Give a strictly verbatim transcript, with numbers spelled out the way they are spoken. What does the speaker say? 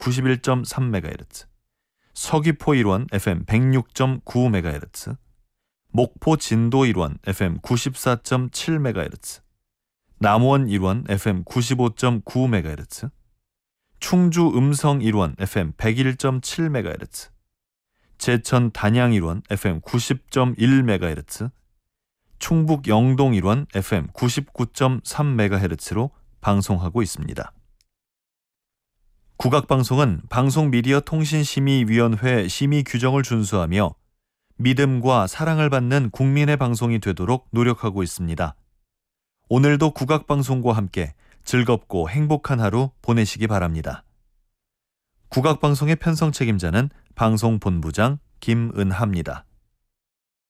구십일 점 삼 메가헤르츠, 서귀포 일원 에프엠 백육 점 구 메가헤르츠, 목포 진도 일원 에프엠 구십사 점 칠 메가헤르츠, 남원 일원 에프엠 구십오 점 구 메가헤르츠, 충주 음성 일원 에프엠 백일 점 칠 메가헤르츠, 제천 단양 일원 에프엠 구십 점 일 메가헤르츠, 충북 영동 일원 에프엠 구십구 점 삼 메가헤르츠로 방송하고 있습니다. 국악방송은 방송미디어통신심의위원회 심의 규정을 준수하며 믿음과 사랑을 받는 국민의 방송이 되도록 노력하고 있습니다. 오늘도 국악방송과 함께 즐겁고 행복한 하루 보내시기 바랍니다. 국악방송의 편성 책임자는 방송본부장 김은하입니다.